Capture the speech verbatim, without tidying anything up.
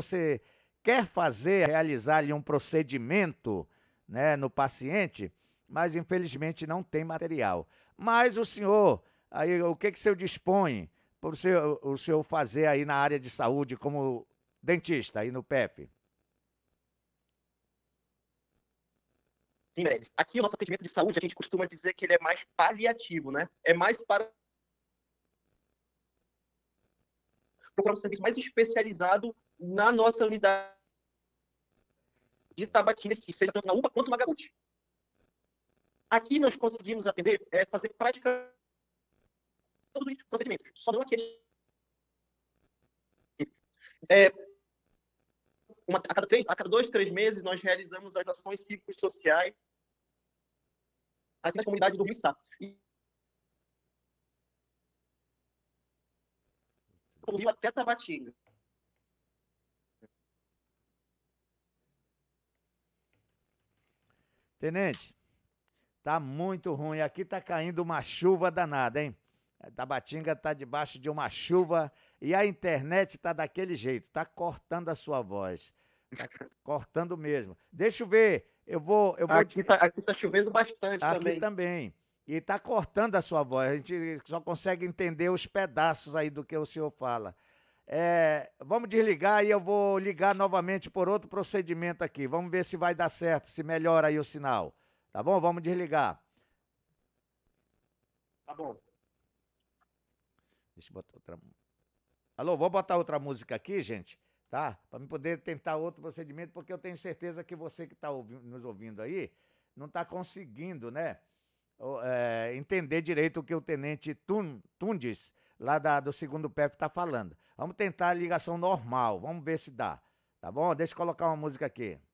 você quer fazer, realizar ali um procedimento, né, no paciente, mas infelizmente não tem material. Mas o senhor, aí o que que o senhor dispõe para o senhor, o senhor fazer aí na área de saúde como dentista aí no P E F? Sim, Meirelles. Aqui o nosso atendimento de saúde, a gente costuma dizer que ele é mais paliativo, né? É mais para procurar um serviço mais especializado na nossa unidade de Tabatinga, seja tanto na U P A quanto na Gaúcha. Aqui nós conseguimos atender, é, fazer praticamente todos os procedimentos, só não aqueles. É, uma, a, cada três, a cada dois, três meses, nós realizamos as ações cívicos sociais aqui na comunidade do Rio Sá. E do Rio até Tabatinga. Tenente, tá muito ruim. Aqui tá caindo uma chuva danada, hein? Tabatinga tá debaixo de uma chuva e a internet tá daquele jeito, tá cortando a sua voz. Tá cortando mesmo. Deixa eu ver, eu vou, eu vou. Aqui tá, aqui tá chovendo bastante Aqui também. também. E tá cortando a sua voz. A gente só consegue entender os pedaços aí do que o senhor fala. É, vamos desligar e eu vou ligar novamente por outro procedimento aqui. Vamos ver se vai dar certo, se melhora aí o sinal. Tá bom? Vamos desligar. Tá bom. Deixa eu botar outra. Alô, vou botar outra música aqui, gente, tá? Para me poder tentar outro procedimento, porque eu tenho certeza que você que está nos ouvindo aí não está conseguindo, né? É, entender direito o que o tenente Tun, Tundes, lá da, do segundo P F, está falando. Vamos tentar a ligação normal, vamos ver se dá. Tá bom? Deixa eu colocar uma música aqui.